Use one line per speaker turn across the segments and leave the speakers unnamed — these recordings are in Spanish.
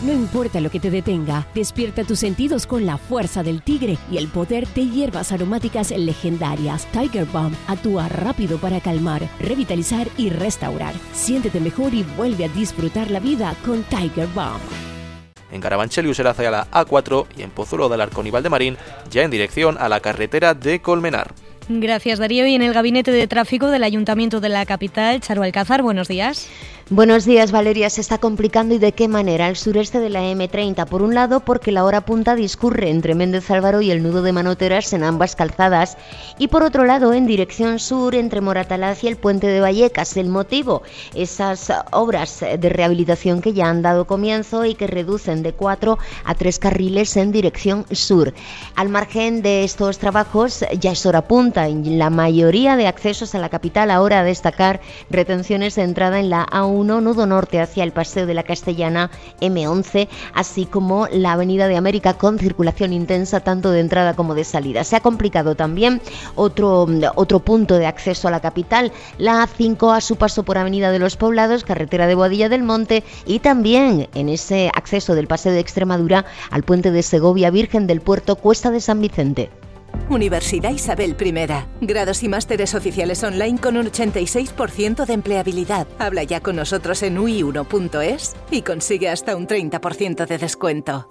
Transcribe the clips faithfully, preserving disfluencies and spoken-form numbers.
No importa lo que te detenga, despierta tus sentidos con la fuerza del tigre y el poder de hierbas aromáticas legendarias. Tiger Balm actúa rápido para calmar, revitalizar y restaurar. Siéntete mejor y vuelve a disfrutar la vida con Tiger Balm.
En Carabanchel y Usera hacia la A cuatro y en Pozuelo del Arcón y Valdemarín, ya en dirección a la carretera de Colmenar.
Gracias, Darío. Y en el Gabinete de Tráfico del Ayuntamiento de la capital, Charo Alcázar, buenos días.
Buenos días, Valeria. Se está complicando, y de qué manera, al sureste de la eme treinta. Por un lado, porque la hora punta discurre entre Méndez Álvaro y el nudo de Manoteras en ambas calzadas, y por otro lado, en dirección sur, entre Moratalaz y el puente de Vallecas. El motivo, esas obras de rehabilitación que ya han dado comienzo y que reducen de cuatro a tres carriles en dirección sur. Al margen de estos trabajos, ya es hora punta en la mayoría de accesos a la capital. Ahora a destacar retenciones de entrada en la A uno, nudo norte hacia el Paseo de la Castellana, eme once, así como la Avenida de América con circulación intensa tanto de entrada como de salida. Se ha complicado también otro, otro punto de acceso a la capital, la A cinco a su paso por Avenida de los Poblados, carretera de Boadilla del Monte, y también en ese acceso del Paseo de Extremadura al puente de Segovia Virgen del Puerto, Cuesta de San Vicente.
Universidad Isabel primera. Grados y másteres oficiales online con un ochenta y seis por ciento de empleabilidad. Habla ya con nosotros en u i uno punto es y consigue hasta un treinta por ciento de descuento.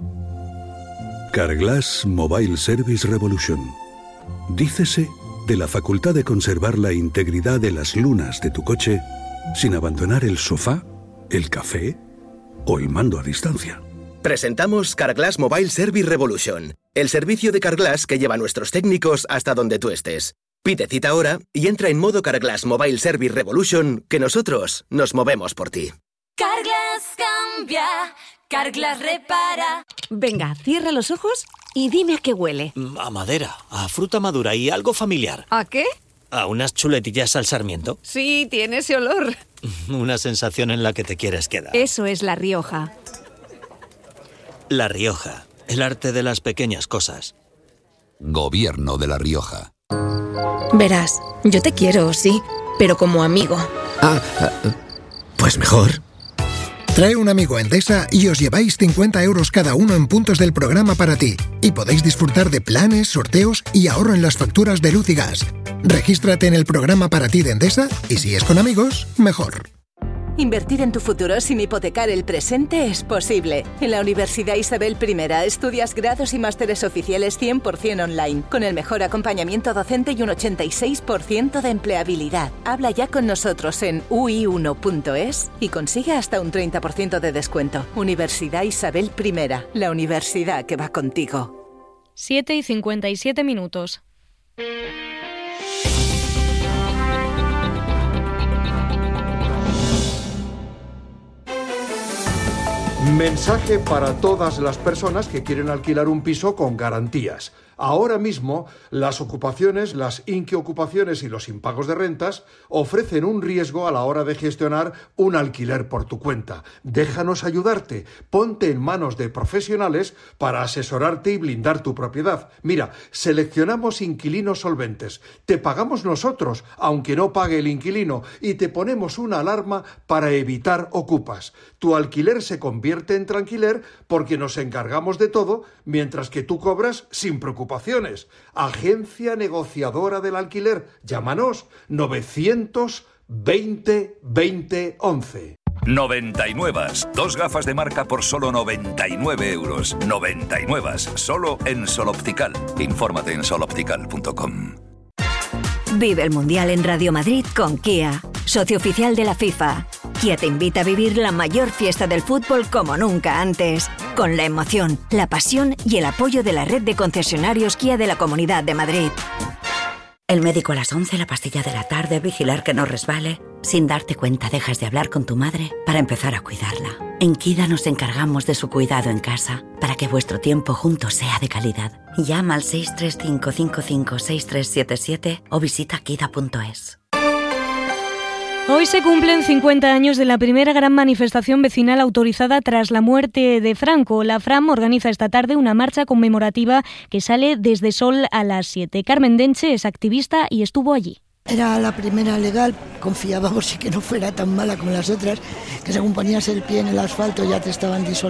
Carglass Mobile Service Revolution. Dícese de la facultad de conservar la integridad de las lunas de tu coche sin abandonar el sofá, el café o el mando a distancia.
Presentamos Carglass Mobile Service Revolution, el servicio de Carglass que lleva a nuestros técnicos hasta donde tú estés. Pide cita ahora y entra en modo Carglass Mobile Service Revolution, que nosotros nos movemos por ti.
Carglass cambia, Carglass repara.
Venga, cierra los ojos y dime a qué huele.
A madera, a fruta madura y algo familiar.
¿A qué?
A unas chuletillas al sarmiento.
Sí, tiene ese olor.
Una sensación en la que te quieres quedar.
Eso es La Rioja.
La Rioja, el arte de las pequeñas cosas.
Gobierno de La Rioja.
Verás, yo te quiero, sí, pero como amigo.
Ah, pues mejor. Trae un amigo a Endesa y os lleváis cincuenta euros cada uno en puntos del programa para ti. Y podéis disfrutar de planes, sorteos y ahorro en las facturas de luz y gas. Regístrate en el programa para ti de Endesa y si es con amigos, mejor.
Invertir en tu futuro sin hipotecar el presente es posible. En la Universidad Isabel primera estudias grados y másteres oficiales cien por ciento online, con el mejor acompañamiento docente y un ochenta y seis por ciento de empleabilidad. Habla ya con nosotros en u i uno punto es y consigue hasta un treinta por ciento de descuento. Universidad Isabel primera, la universidad que va contigo.
siete y cincuenta y siete minutos.
Mensaje para todas las personas que quieren alquilar un piso con garantías. Ahora mismo, las ocupaciones, las inquiocupaciones y los impagos de rentas ofrecen un riesgo a la hora de gestionar un alquiler por tu cuenta. Déjanos ayudarte. Ponte en manos de profesionales para asesorarte y blindar tu propiedad. Mira, seleccionamos inquilinos solventes. Te pagamos nosotros, aunque no pague el inquilino, y te ponemos una alarma para evitar ocupas. Tu alquiler se convierte en tranquiler porque nos encargamos de todo, mientras que tú cobras sin preocupaciones. Agencia negociadora del alquiler. Llámanos novecientos veinte veinte once.
noventa y nueve. Dos gafas de marca por solo noventa y nueve euros. noventa y nueve. Solo en Sol Optical. Infórmate en sol optical punto com.
Vive el Mundial en Radio Madrid con Kia, socio oficial de la FIFA. Kia te invita a vivir la mayor fiesta del fútbol como nunca antes, con la emoción, la pasión y el apoyo de la red de concesionarios Kia de la Comunidad de Madrid.
El médico a las once, la pastilla de la tarde, vigilar que no resbale. Sin darte cuenta dejas de hablar con tu madre para empezar a cuidarla. En Kida nos encargamos de su cuidado en casa para que vuestro tiempo juntos sea de calidad. Llama al seis tres cinco cinco cinco seis tres siete siete o visita kida punto es.
Hoy se cumplen cincuenta años de la primera gran manifestación vecinal autorizada tras la muerte de Franco. La Fram organiza esta tarde una marcha conmemorativa que sale desde Sol a las siete. Carmen Denche es activista y estuvo allí.
Era la primera legal, confiábamos en que no fuera tan mala como las otras, que según ponías el pie en el asfalto ya te estaban disolviendo.